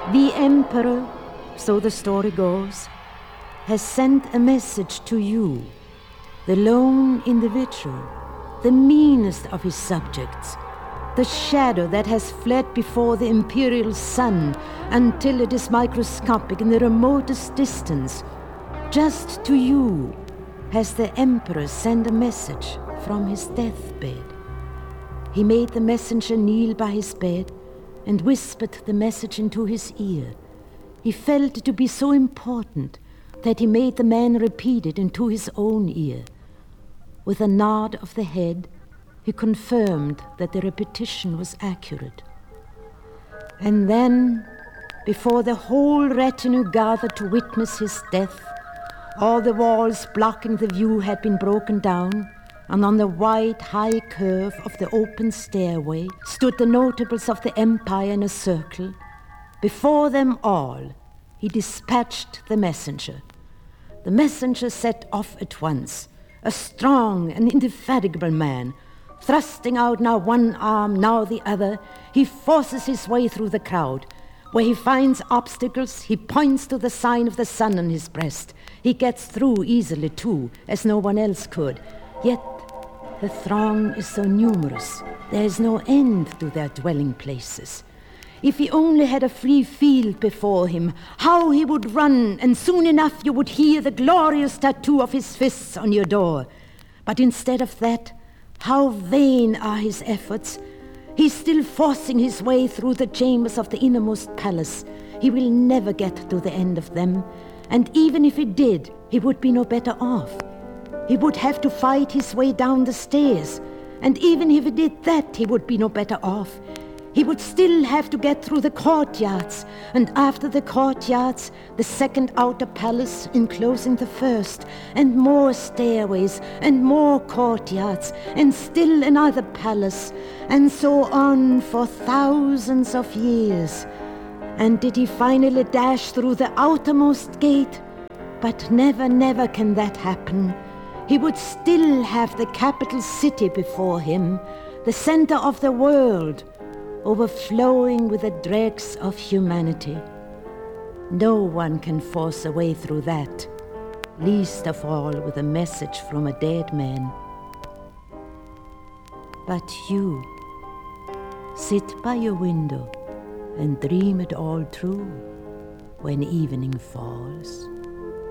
The Emperor, so the story goes, has sent a message to you, the lone individual, the meanest of his subjects, the shadow that has fled before the imperial sun until it is microscopic in the remotest distance. Just to you has the Emperor sent a message from his deathbed. He made the messenger kneel by his bed and whispered the message into his ear. He felt it to be so important that he made the man repeat it into his own ear. With a nod of the head, he confirmed that the repetition was accurate. And then, before the whole retinue gathered to witness his death, all the walls blocking the view had been broken down, and on the wide, high curve of the open stairway stood the notables of the empire in a circle. Before them all, he dispatched the messenger. The messenger set off at once, a strong and indefatigable man. Thrusting out now one arm, now the other, he forces his way through the crowd. Where he finds obstacles, he points to the sign of the sun on his breast. He gets through easily, too, as no one else could. Yet the throng is so numerous, there is no end to their dwelling places. If he only had a free field before him, how he would run, and soon enough you would hear the glorious tattoo of his fists on your door. But instead of that, how vain are his efforts. He's still forcing his way through the chambers of the innermost palace. He will never get to the end of them, and even if he did, he would be no better off. He would have to fight his way down the stairs, and even if he did that, he would be no better off. He would still have to get through the courtyards, and after the courtyards, the second outer palace enclosing the first, and more stairways, and more courtyards, and still another palace, and so on for thousands of years. And did he finally dash through the outermost gate? But never, never can that happen. He would still have the capital city before him, the center of the world, overflowing with the dregs of humanity. No one can force a way through that, least of all with a message from a dead man. But you, sit by your window and dream it all true when evening falls.